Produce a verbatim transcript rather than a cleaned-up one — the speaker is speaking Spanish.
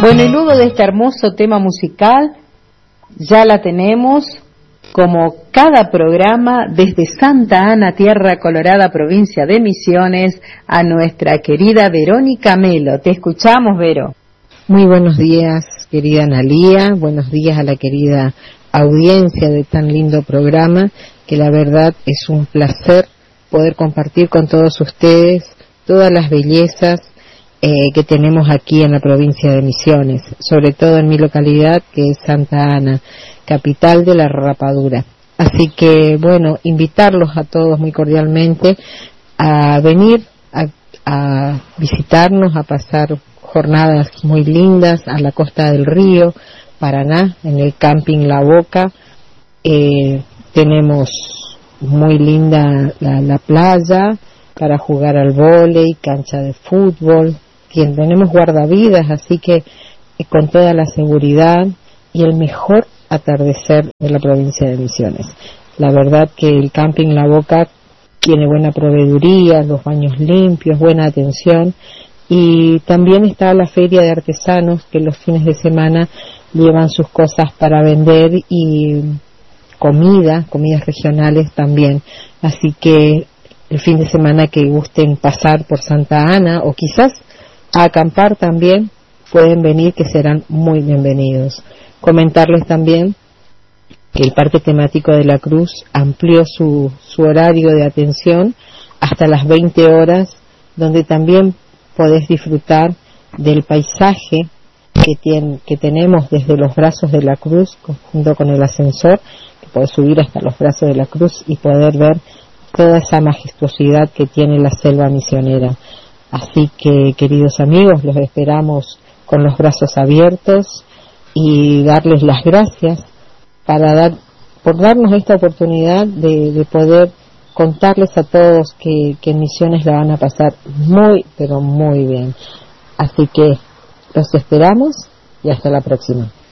Bueno, y luego de este hermoso tema musical, ya la tenemos como cada programa desde Santa Ana, Tierra Colorada, provincia de Misiones, a nuestra querida Verónica Melo. Te escuchamos, Vero. Muy buenos días, querida Analía, buenos días a la querida audiencia de tan lindo programa, que la verdad es un placer poder compartir con todos ustedes todas las bellezas eh, que tenemos aquí en la provincia de Misiones, sobre todo en mi localidad, que es Santa Ana, capital de la rapadura. Así que, bueno, invitarlos a todos muy cordialmente a venir a, a visitarnos, a pasar jornadas muy lindas a la costa del río Paraná, en el camping La Boca. Eh, tenemos muy linda la, la playa para jugar al vóley, cancha de fútbol, quien tenemos guardavidas, así que eh, con toda la seguridad y el mejor atardecer de la provincia de Misiones. La verdad que el camping La Boca tiene buena proveeduría, los baños limpios, buena atención, y también está la feria de artesanos que los fines de semana llevan sus cosas para vender y comida, comidas regionales también. Así que el fin de semana que gusten pasar por Santa Ana o quizás a acampar también, pueden venir, que serán muy bienvenidos. Comentarles también que el Parque Temático de la Cruz amplió su, su horario de atención hasta las veinte horas, donde también podés disfrutar del paisaje que, tiene, que tenemos desde los brazos de la cruz, junto con el ascensor, que podés subir hasta los brazos de la cruz y poder ver toda esa majestuosidad que tiene la selva misionera. Así que, queridos amigos, los esperamos con los brazos abiertos y darles las gracias para dar, por darnos esta oportunidad de, de poder contarles a todos que, que en Misiones la van a pasar muy, pero muy bien. Así que los esperamos y hasta la próxima.